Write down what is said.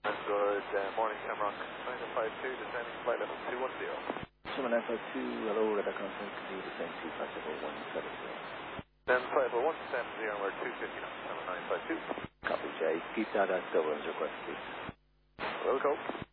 Good morning, Shamrock 952, descending flight level 210. 7952, hello, radar contact, continue descend to flight level 170. Then flight level 170, we're 250 now, 7952. Copy, Jay. Keep that as silver as requested, please. Wilco.